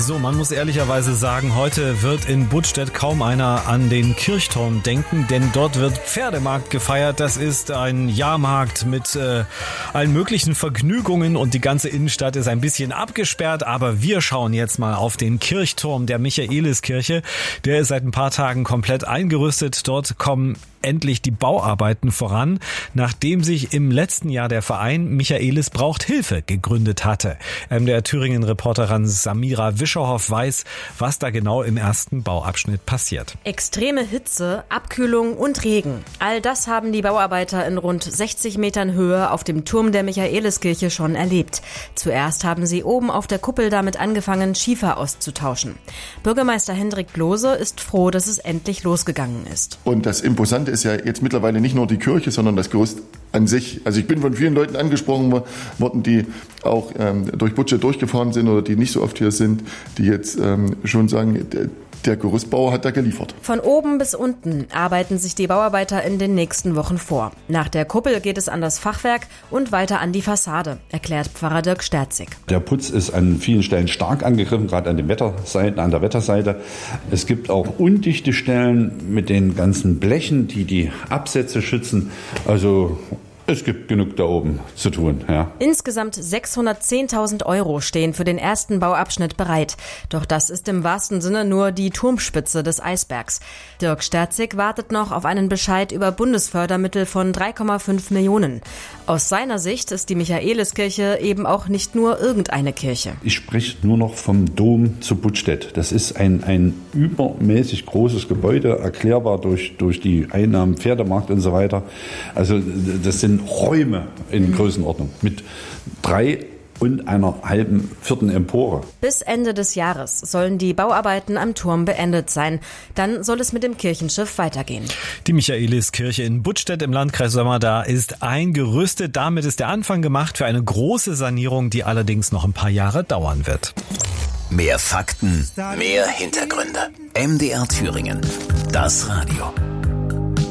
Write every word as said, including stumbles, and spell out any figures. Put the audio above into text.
So, man muss ehrlicherweise sagen, heute wird in Buttstedt kaum einer an den Kirchturm denken, denn dort wird Pferdemarkt gefeiert. Das ist ein Jahrmarkt mit äh, allen möglichen Vergnügungen und die ganze Innenstadt ist ein bisschen abgesperrt. Aber wir schauen jetzt mal auf den Kirchturm der Michaeliskirche. Der ist seit ein paar Tagen komplett eingerüstet. Dort kommen endlich die Bauarbeiten voran, nachdem sich im letzten Jahr der Verein Michaelis braucht Hilfe gegründet hatte. M D R Thüringen-Reporterin Samira Wischerhoff weiß, was da genau im ersten Bauabschnitt passiert. Extreme Hitze, Abkühlung und Regen. All das haben die Bauarbeiter in rund sechzig Metern Höhe auf dem Turm der Michaeliskirche schon erlebt. Zuerst haben sie oben auf der Kuppel damit angefangen, Schiefer auszutauschen. Bürgermeister Hendrik Glose ist froh, dass es endlich losgegangen ist. Und das Imposante ist ja jetzt mittlerweile nicht nur die Kirche, sondern das Gerüst an sich. Also ich bin von vielen Leuten angesprochen worden, die auch ähm, durch Buttstedt durchgefahren sind oder die nicht so oft hier sind, die jetzt ähm, schon sagen, der, der Gerüstbauer hat da geliefert. Von oben bis unten arbeiten sich die Bauarbeiter in den nächsten Wochen vor. Nach der Kuppel geht es an das Fachwerk und weiter an die Fassade, erklärt Pfarrer Dirk Sterzig. Der Putz ist an vielen Stellen stark angegriffen, gerade an den Wetterseiten, an der Wetterseite. Es gibt auch undichte Stellen mit den ganzen Blechen, die die Absätze schützen. Also es gibt genug da oben zu tun, ja. Insgesamt sechshundertzehntausend Euro stehen für den ersten Bauabschnitt bereit. Doch das ist im wahrsten Sinne nur die Turmspitze des Eisbergs. Dirk Sterzig wartet noch auf einen Bescheid über Bundesfördermittel von drei Komma fünf Millionen. Aus seiner Sicht ist die Michaeliskirche eben auch nicht nur irgendeine Kirche. Ich spreche nur noch vom Dom zu Buttstedt. Das ist ein, ein übermäßig großes Gebäude, erklärbar durch, durch die Einnahmen, Pferdemarkt und so weiter. Also das sind Räume in Größenordnung mit drei und einer halben vierten Empore. Bis Ende des Jahres sollen die Bauarbeiten am Turm beendet sein. Dann soll es mit dem Kirchenschiff weitergehen. Die Michaeliskirche in Buttstedt im Landkreis Sömmerda ist eingerüstet. Damit ist der Anfang gemacht für eine große Sanierung, die allerdings noch ein paar Jahre dauern wird. Mehr Fakten, mehr Hintergründe. M D R Thüringen, das Radio.